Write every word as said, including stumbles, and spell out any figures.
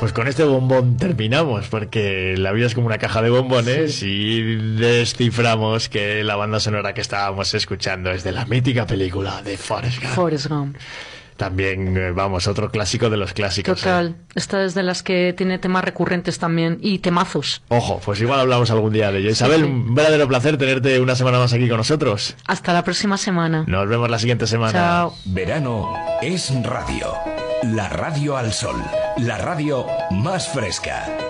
Pues con este bombón terminamos, porque la vida es como una caja de bombones, sí. Y desciframos que la banda sonora que estábamos escuchando es de la mítica película de Forrest Gump. Forrest Gump. También, vamos, otro clásico de los clásicos. Total, ¿eh? Esta es de las que tiene temas recurrentes también, y temazos. Ojo, pues igual hablamos algún día de ello. Isabel, sí, sí. Un verdadero placer tenerte una semana más aquí con nosotros. Hasta la próxima semana. Nos vemos la siguiente semana. Chao. Verano es radio. La radio al sol. La radio más fresca.